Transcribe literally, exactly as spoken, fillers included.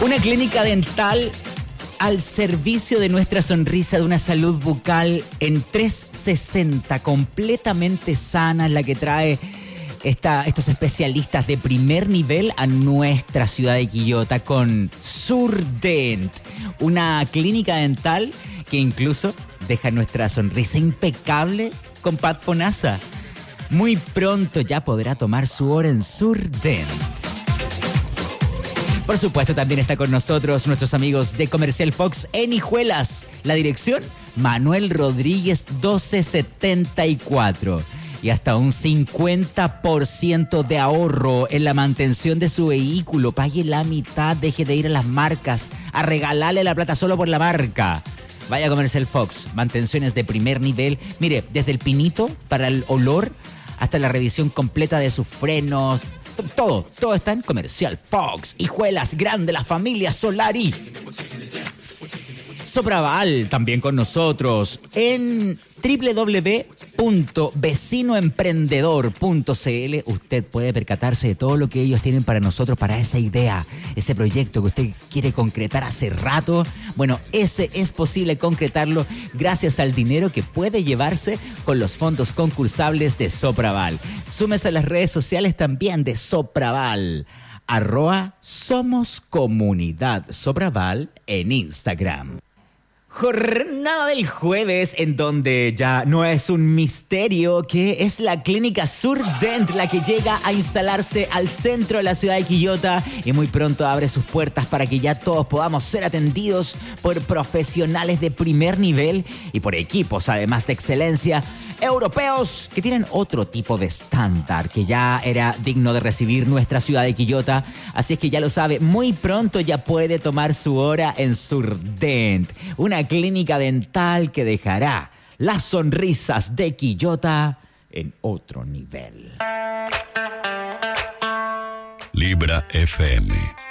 Una clínica dental al servicio de nuestra sonrisa, de una salud bucal en trescientos sesenta, completamente sana, la que trae esta, estos especialistas de primer nivel a nuestra ciudad de Quillota con Surdent, una clínica dental que incluso deja nuestra sonrisa impecable con Pat Fonasa. Muy pronto ya podrá tomar su hora en Surdent. Por supuesto, también está con nosotros nuestros amigos de Comercial Fox en Hijuelas. La dirección, Manuel Rodríguez doce setenta y cuatro. Y hasta un cincuenta por ciento de ahorro en la mantención de su vehículo. Pague la mitad, deje de ir a las marcas, a regalarle la plata solo por la marca. Vaya a Comercial Fox, mantenciones de primer nivel. Mire, desde el pinito para el olor hasta la revisión completa de sus frenos. Todo, todo está en Comercial Fox. Hijuelas, grande la familia Solari. Sopraval también con nosotros en doble u doble u doble u punto vecino emprendedor punto c l. Usted puede percatarse de todo lo que ellos tienen para nosotros, para esa idea, ese proyecto que usted quiere concretar hace rato. Bueno, ese es posible concretarlo gracias al dinero que puede llevarse con los fondos concursables de Sopraval. Súmese a las redes sociales también de Sopraval. Arroba Somos Comunidad Sopraval en Instagram. Jornada del jueves, en donde ya no es un misterio que es la clínica Surdent la que llega a instalarse al centro de la ciudad de Quillota y muy pronto abre sus puertas para que ya todos podamos ser atendidos por profesionales de primer nivel y por equipos, además de excelencia, europeos que tienen otro tipo de estándar que ya era digno de recibir nuestra ciudad de Quillota. Así es que ya lo sabe, muy pronto ya puede tomar su hora en Surdent, una clínica dental que dejará las sonrisas de Quillota en otro nivel. Libra F M.